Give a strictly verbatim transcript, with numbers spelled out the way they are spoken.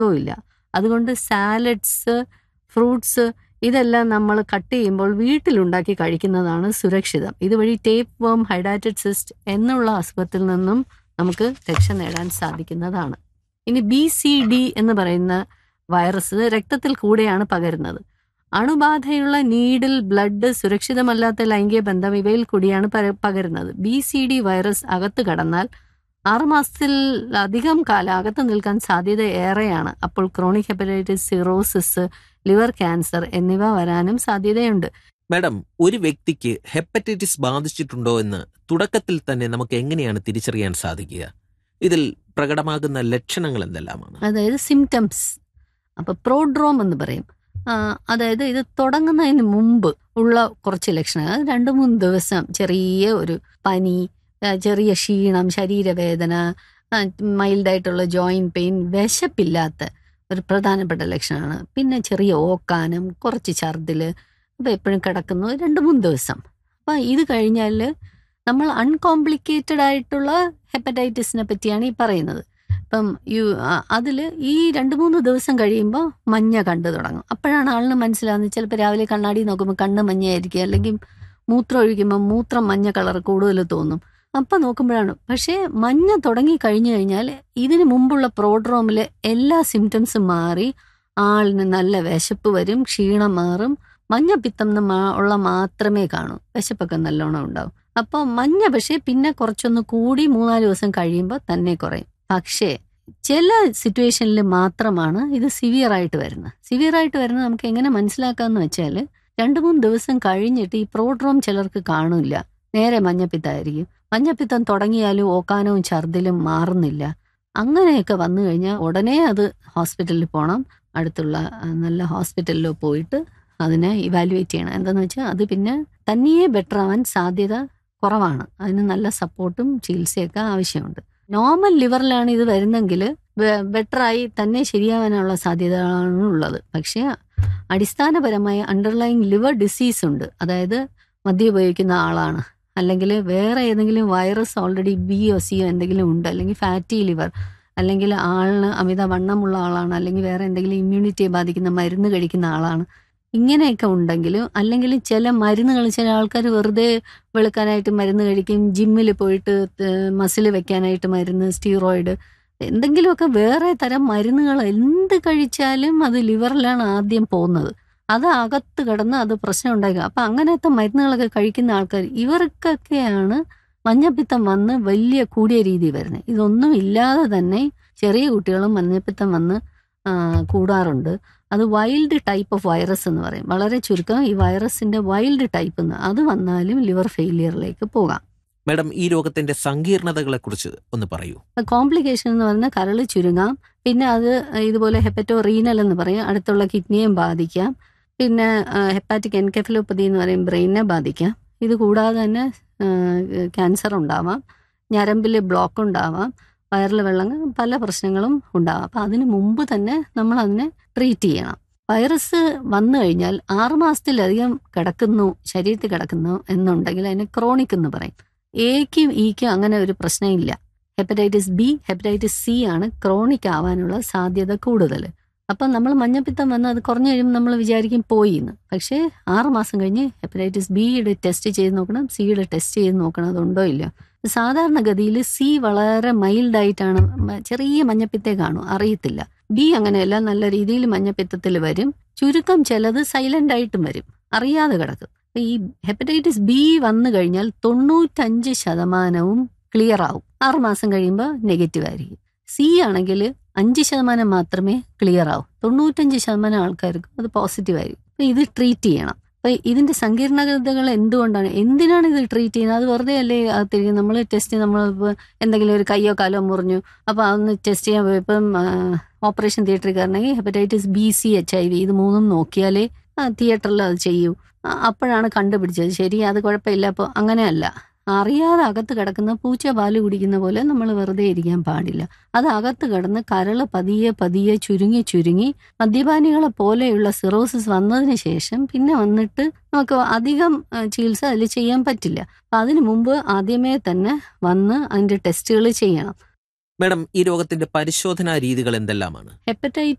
ഇല്ല. അതുകൊണ്ട് salads, fruits ഇതെല്ലാം നമ്മൾ കട്ട് ചെയ്യുമ്പോൾ വീട്ടിലുണ്ടാക്കി കഴിക്കുന്നതാണ് സുരക്ഷിതം. ഇതുവഴി ടേപ്പ് വേം, ഹൈഡ്രാറ്റഡ് സിസ്റ്റ് എന്നുള്ള അസുഖത്തിൽ നിന്നും നമുക്ക് രക്ഷ നേടാൻ സാധിക്കുന്നതാണ്. ഇനി ബി സി ഡി എന്ന് പറയുന്ന വൈറസ് രക്തത്തിൽ കൂടെയാണ് പകരുന്നത്. അണുബാധയുള്ള നീഡിൽ, ബ്ലഡ്, സുരക്ഷിതമല്ലാത്ത ലൈംഗിക ബന്ധം ഇവയിൽ കൂടിയാണ് പകരുന്നത്. ബി സി ഡി വൈറസ് അകത്ത് കടന്നാൽ ആറുമാസത്തിൽ അധികം കാലം അകത്ത് നിൽക്കാൻ സാധ്യത ഏറെയാണ്. അപ്പോൾ chronic hepatitis, cirrhosis, liver cancer എന്നിവ വരാനും സാധ്യതയുണ്ട്. മാഡം, ഒരു വ്യക്തിക്ക് ഹെപ്പറ്റൈറ്റിസ് ബാധിച്ചിട്ടുണ്ടോ എന്ന് തുടക്കത്തിൽ തന്നെ നമുക്ക് എങ്ങനെയാണ് തിരിച്ചറിയാൻ സാധിക്കുക? ഇതിൽ പ്രകടമാകുന്ന ലക്ഷണങ്ങൾ എന്തെല്ലാമാണ്? അതായത് സിംറ്റംസ്. അപ്പോൾ പ്രോഡ്രോം എന്ന് പറയും. അതായത് ഇത് തുടങ്ങുന്നതിന് മുമ്പ് ഉള്ള കുറച്ച് ലക്ഷണങ്ങൾ. രണ്ട് മൂന്ന് ദിവസം ചെറിയ ഒരു പനി, ചെറിയ ക്ഷീണം, ശരീരവേദന, മൈൽഡായിട്ടുള്ള ജോയിൻറ്റ് പെയിൻ, വിശപ്പില്ലാത്ത ഒരു പ്രധാനപ്പെട്ട ലക്ഷണമാണ്. പിന്നെ ചെറിയ ഓക്കാനം, കുറച്ച് ഛർദിൽ, അപ്പോൾ എപ്പോഴും കിടക്കുന്നു രണ്ട് മൂന്ന് ദിവസം. അപ്പോൾ ഇത് കഴിഞ്ഞാൽ നമ്മൾ അൺകോംപ്ലിക്കേറ്റഡ് ആയിട്ടുള്ള ഹെപ്പറ്റൈറ്റിസിനെ പറ്റിയാണ് ഈ പറയുന്നത്. ഇപ്പം യു അതിൽ ഈ രണ്ട് മൂന്ന് ദിവസം കഴിയുമ്പോൾ മഞ്ഞ കണ്ടു തുടങ്ങും. അപ്പോഴാണ് ആളിന് മനസ്സിലാകുന്നത്. ചിലപ്പോൾ രാവിലെ കണ്ണാടി നോക്കുമ്പോൾ കണ്ണ് മഞ്ഞയായിരിക്കും, അല്ലെങ്കിൽ മൂത്രം ഒഴിക്കുമ്പോൾ മൂത്രം മഞ്ഞ കളർ കൂടുതൽ തോന്നും. അപ്പം നോക്കുമ്പോഴാണ്. പക്ഷേ മഞ്ഞ തുടങ്ങി കഴിഞ്ഞു കഴിഞ്ഞാൽ ഇതിന് മുമ്പുള്ള പ്രോഡ്രോമിൽ എല്ലാ സിംറ്റംസും മാറി ആളിന് നല്ല വിശപ്പ് വരും, ക്ഷീണം മാറും. മഞ്ഞപ്പിത്തം ഉള്ള മാത്രമേ കാണൂ, വിശപ്പൊക്കെ നല്ലോണം ഉണ്ടാവും. അപ്പോൾ മഞ്ഞ പക്ഷേ പിന്നെ കുറച്ചൊന്ന് കൂടി മൂന്നാല് ദിവസം കഴിയുമ്പോൾ തന്നെ കുറയും. പക്ഷേ ചില സിറ്റുവേഷനിൽ മാത്രമാണ് ഇത് സിവിയർ ആയിട്ട് വരുന്നത്. സിവിയർ ആയിട്ട് വരുന്നത് നമുക്ക് എങ്ങനെ മനസ്സിലാക്കാമെന്ന് വെച്ചാൽ, രണ്ട് മൂന്ന് ദിവസം കഴിഞ്ഞിട്ട് ഈ പ്രോഡ്രോം ചിലർക്ക് കാണില്ല, നേരെ മഞ്ഞപ്പിത്തമായിരിക്കും. മഞ്ഞപ്പിത്തം തുടങ്ങിയാലും ഓക്കാനവും ഛർദിലും മാറുന്നില്ല. അങ്ങനെയൊക്കെ വന്നു കഴിഞ്ഞാൽ ഉടനെ അത് ഹോസ്പിറ്റലിൽ പോകണം. അടുത്തുള്ള നല്ല ഹോസ്പിറ്റലിലോ പോയിട്ട് അതിനെ ഇവാലുവേറ്റ് ചെയ്യണം. എന്താണെന്ന് വെച്ചാൽ അത് പിന്നെ തന്നെയേ ബെറ്റർ ആവാൻ സാധ്യത കുറവാണ്. അതിന് നല്ല സപ്പോർട്ടും ചികിത്സയൊക്കെ ആവശ്യമുണ്ട്. നോർമൽ ലിവറിലാണ് ഇത് വരുന്നെങ്കിൽ ബെറ്ററായി തന്നെ ശരിയാവാനുള്ള സാധ്യതകളാണ് ഉള്ളത്. പക്ഷേ അടിസ്ഥാനപരമായ അണ്ടർലൈങ് ലിവർ ഡിസീസ് ഉണ്ട്. അതായത് മദ്യം ഉപയോഗിക്കുന്ന ആളാണ്, അല്ലെങ്കിൽ വേറെ ഏതെങ്കിലും വൈറസ് ഓൾറെഡി ബിയോ സിയോ എന്തെങ്കിലും ഉണ്ട്, അല്ലെങ്കിൽ ഫാറ്റി ലിവർ, അല്ലെങ്കിൽ ആളിന് അമിത വണ്ണമുള്ള ആളാണ്, അല്ലെങ്കിൽ വേറെ എന്തെങ്കിലും ഇമ്മ്യൂണിറ്റിയെ ബാധിക്കുന്ന മരുന്ന് കഴിക്കുന്ന ആളാണ്. ഇങ്ങനെയൊക്കെ ഉണ്ടെങ്കിലും, അല്ലെങ്കിൽ ചില മരുന്നുകൾ, ചില ആൾക്കാർ വെറുതെ വെളുക്കാനായിട്ട് മരുന്ന് കഴിക്കും, ജിമ്മിൽ പോയിട്ട് മസിൽ വെക്കാനായിട്ട് മരുന്ന്, സ്റ്റീറോയിഡ്, എന്തെങ്കിലുമൊക്കെ വേറെ തരം മരുന്നുകൾ എന്ത് കഴിച്ചാലും അത് ലിവറിലാണ് ആദ്യം പോകുന്നത്. അത് അകത്ത് കിടന്ന് അത് പ്രശ്നം ഉണ്ടാക്കുക. അപ്പം അങ്ങനത്തെ മരുന്നുകളൊക്കെ കഴിക്കുന്ന ആൾക്കാർ, ഇവർക്കൊക്കെയാണ് മഞ്ഞപ്പിത്തം വന്ന് വലിയ കൂടിയ രീതി വരുന്നത്. ഇതൊന്നും ഇല്ലാതെ തന്നെ ചെറിയ കുട്ടികളും മഞ്ഞപ്പിത്തം വന്ന് കൂടാറുണ്ട്. അത് വൈൽഡ് ടൈപ്പ് ഓഫ് വൈറസ് എന്ന് പറയും. വളരെ ചുരുക്കം ഈ വൈറസിന്റെ വൈൽഡ് ടൈപ്പ് എന്ന്, അത് വന്നാലും ലിവർ ഫെയിലിയറിലേക്ക് പോകാം. മാഡം, ഈ രോഗത്തിന്റെ സങ്കീർണതകളെ കുറിച്ച് ഒന്ന് പറയൂ. കോംപ്ലിക്കേഷൻ എന്ന് പറഞ്ഞാൽ കരള് ചുരുങ്ങാം, പിന്നെ അത് ഇതുപോലെ ഹെപ്പറ്റോ റീനൽ എന്ന് പറയും, അടുത്തുള്ള കിഡ്നിയെയും ബാധിക്കാം. പിന്നെ ഹെപ്പാറ്റിക് എൻകെഫലോപ്പതി എന്ന് പറയും, ബ്രെയിനെ ബാധിക്കാം. ഇത് കൂടാതെ തന്നെ ക്യാൻസർ ഉണ്ടാവാം, ഞരമ്പിൽ ബ്ലോക്ക് ഉണ്ടാവാം, വയറിൽ വെള്ളം, പല പ്രശ്നങ്ങളും ഉണ്ടാവാം. അപ്പം അതിന് മുമ്പ് തന്നെ നമ്മൾ അതിനെ ട്രീറ്റ് ചെയ്യണം. വൈറസ് വന്നു കഴിഞ്ഞാൽ ആറുമാസത്തിലധികം കിടക്കുന്നു, ശരീരത്തിൽ കിടക്കുന്നു എന്നുണ്ടെങ്കിൽ അതിനെ ക്രോണിക് എന്ന് പറയും. എക്കും ഇക്കും അങ്ങനെ ഒരു പ്രശ്നമില്ല. ഹെപ്പറ്റൈറ്റിസ് ബി, ഹെപ്പറ്റൈറ്റിസ് സി ആണ് ക്രോണിക് ആവാനുള്ള സാധ്യത കൂടുതൽ. അപ്പം നമ്മൾ മഞ്ഞപ്പിത്തം വന്ന് അത് കുറഞ്ഞു കഴിയുമ്പോൾ നമ്മൾ വിചാരിക്കും പോയി എന്ന്. പക്ഷേ ആറുമാസം കഴിഞ്ഞ് ഹെപ്പറ്റൈറ്റിസ് ബിയുടെ ടെസ്റ്റ് ചെയ്ത് നോക്കണം, സിയുടെ ടെസ്റ്റ് ചെയ്ത് നോക്കണം അതുണ്ടോ ഇല്ല. സാധാരണഗതിയിൽ സി വളരെ മൈൽഡായിട്ടാണ്, ചെറിയ മഞ്ഞപ്പിത്തേ കാണും, അറിയത്തില്ല. ബി അങ്ങനെയല്ല, നല്ല രീതിയിൽ മഞ്ഞപ്പിത്തത്തിൽ വരും. ചുരുക്കം ചിലത് സൈലന്റ് ആയിട്ടും വരും, അറിയാതെ കിടക്കും. ഈ ഹെപ്പറ്റൈറ്റിസ് ബി വന്നു കഴിഞ്ഞാൽ തൊണ്ണൂറ്റഞ്ച് ശതമാനവും ക്ലിയർ ആവും. ആറുമാസം കഴിയുമ്പോൾ നെഗറ്റീവ് ആയിരിക്കും. സി ആണെങ്കിൽ അഞ്ച് ശതമാനം മാത്രമേ ക്ലിയർ ആവും. തൊണ്ണൂറ്റഞ്ച് ശതമാനം ആൾക്കാർക്കും അത് പോസിറ്റീവ് ആയിരിക്കും. അപ്പം ഇത് ട്രീറ്റ് ചെയ്യണം. അപ്പം ഇതിന്റെ സങ്കീർണതകൾ എന്തുകൊണ്ടാണ്, എന്തിനാണ് ഇത് ട്രീറ്റ് ചെയ്യുന്നത്? അത് വെറുതെ അല്ലേ തിരികെ നമ്മൾ ടെസ്റ്റ്, നമ്മൾ എന്തെങ്കിലും ഒരു കയ്യോ കാലോ മുറിഞ്ഞു, അപ്പോൾ അതൊന്ന് ടെസ്റ്റ് ചെയ്യാൻ പോയപ്പം ഓപ്പറേഷൻ തിയേറ്ററിൽ കയറണമെങ്കിൽ hepatitis B, C, H I V ഇത് മൂന്നും നോക്കിയാലേ തിയേറ്ററിൽ അത് ചെയ്യൂ. അപ്പോഴാണ് കണ്ടുപിടിച്ചത്. ശരി, അത് കുഴപ്പമില്ല. അപ്പോൾ അങ്ങനെയല്ല, അറിയാതെ അകത്ത് കിടക്കുന്ന പൂച്ച പാല് കുടിക്കുന്ന പോലെ നമ്മൾ വെറുതെ ഇരിക്കാൻ പാടില്ല. അത് അകത്ത് കിടന്ന് കരള് പതിയെ പതിയെ ചുരുങ്ങി ചുരുങ്ങി മദ്യപാനികളെ പോലെയുള്ള സിറോസിസ് വന്നതിന് ശേഷം പിന്നെ വന്നിട്ട് നമുക്ക് അധികം ചികിത്സ അതിൽ ചെയ്യാൻ പറ്റില്ല. അപ്പം അതിന് മുമ്പ് ആദ്യമേ തന്നെ വന്ന് അതിൻ്റെ ടെസ്റ്റുകൾ ചെയ്യണം. മാഡം, ഈ രോഗത്തിന്റെ പരിശോധനാ രീതികൾ എന്തെല്ലാമാണ്? ഹെപ്പറ്റൈറ്റിസ്